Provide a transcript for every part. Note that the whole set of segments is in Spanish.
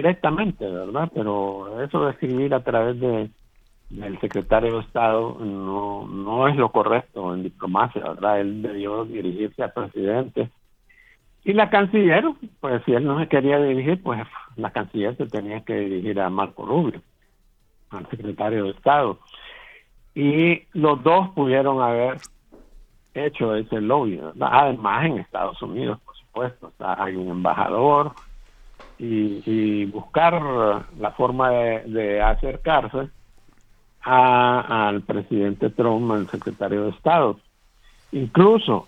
directamente, ¿verdad? Pero eso de escribir a través del secretario de Estado no es lo correcto en diplomacia, ¿verdad? Él debió dirigirse al presidente. Y la canciller, pues si él no se quería dirigir, pues la canciller se tenía que dirigir a Marco Rubio, al secretario de Estado. Y los dos pudieron haber hecho ese lobby, ¿verdad? Además, en Estados Unidos, por supuesto, hay un embajador y buscar la forma de acercarse al presidente Trump, al secretario de Estado. Incluso,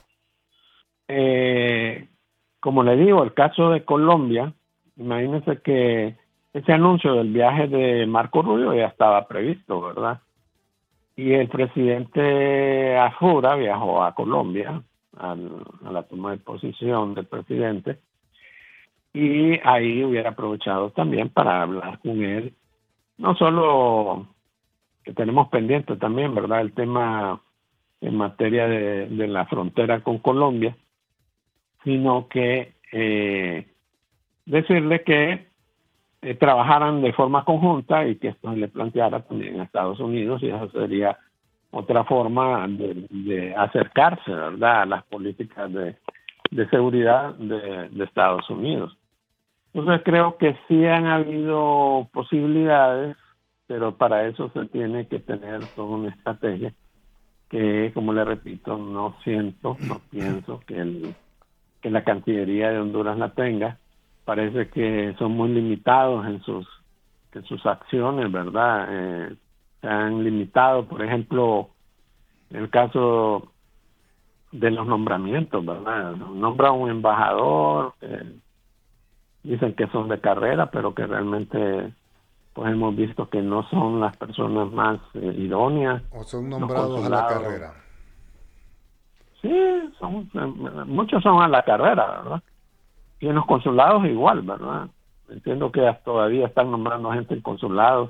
como le digo, el caso de Colombia, imagínense que ese anuncio del viaje de Marco Rubio ya estaba previsto, ¿verdad? Y el presidente Afura viajó a Colombia a la toma de posición del presidente, y ahí hubiera aprovechado también para hablar con él, no solo que tenemos pendiente también, ¿verdad? El tema en materia de la frontera con Colombia, sino que decirle que trabajaran de forma conjunta y que esto se le planteara también a Estados Unidos, y eso sería otra forma de acercarse, ¿verdad?, a las políticas de seguridad de Estados Unidos. Entonces creo que sí han habido posibilidades, pero para eso se tiene que tener toda una estrategia que, como le repito, no pienso que la Cancillería de Honduras la tenga. Parece que son muy limitados en sus acciones, ¿verdad? Se han limitado, por ejemplo, en el caso de los nombramientos, ¿verdad? Nombra un embajador, dicen que son de carrera, pero que realmente pues hemos visto que no son las personas más idóneas. O son Los nombrados a la consulados, carrera. sí, muchos son a la carrera, ¿verdad? Y en los consulados igual, ¿verdad? Entiendo que todavía están nombrando gente en consulados,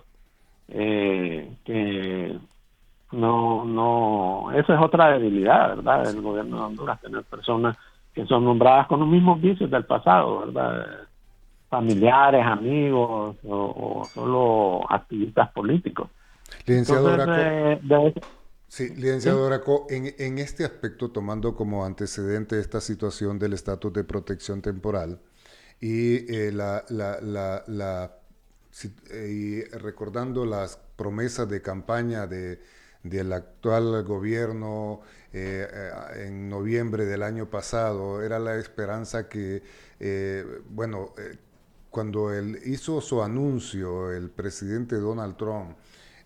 que esa es otra debilidad, ¿verdad?, del gobierno de Honduras, tener personas que son nombradas con los mismos vicios del pasado, ¿verdad? Familiares, amigos o solo activistas políticos. Licenciado Entonces, Oraco, sí, licenciado ¿sí? Oraco, en este aspecto, tomando como antecedente esta situación del estatus de protección temporal y y recordando las promesas de campaña del actual gobierno en noviembre del año pasado, era la esperanza que, cuando él hizo su anuncio, el presidente Donald Trump,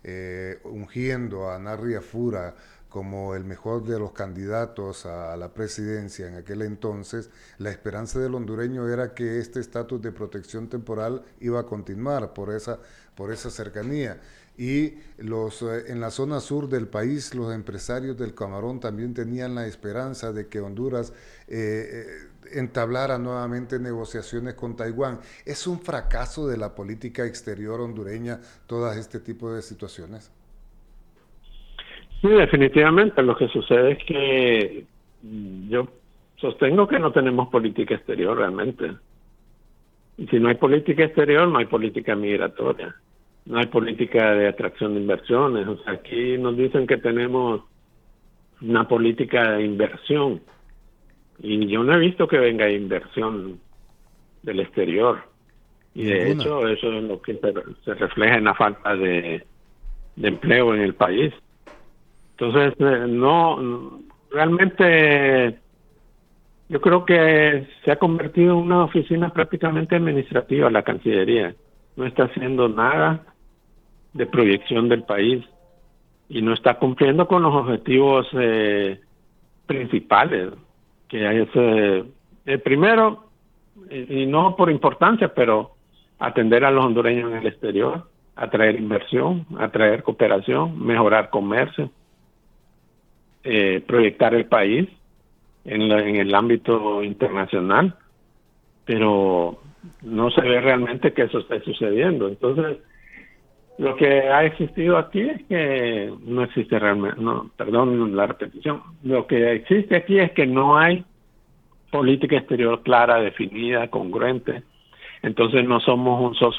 ungiendo a Narri Afura como el mejor de los candidatos a la presidencia en aquel entonces, la esperanza del hondureño era que este estatus de protección temporal iba a continuar por esa cercanía. Y en la zona sur del país, los empresarios del Camarón también tenían la esperanza de que Honduras entablara nuevamente negociaciones con Taiwán. ¿Es un fracaso de la política exterior hondureña todo este tipo de situaciones? Sí, definitivamente. Lo que sucede es que yo sostengo que no tenemos política exterior realmente. Y si no hay política exterior, no hay política migratoria, no hay política de atracción de inversiones. O sea, aquí nos dicen que tenemos una política de inversión, y yo no he visto que venga inversión del exterior. Y de Ninguna. hecho, eso es lo que se refleja en la falta de empleo en el país. Entonces, no, realmente yo creo que se ha convertido en una oficina prácticamente administrativa la Cancillería. No está haciendo nada de proyección del país y no está cumpliendo con los objetivos principales, que es el primero, y no por importancia, pero atender a los hondureños en el exterior, atraer inversión, atraer cooperación, mejorar comercio, proyectar el país en el ámbito internacional, pero no se ve realmente que eso esté sucediendo. Entonces, lo que ha existido aquí es que no existe realmente, no, perdón la repetición, lo que existe aquí es que no hay política exterior clara, definida, congruente. Entonces no somos un socio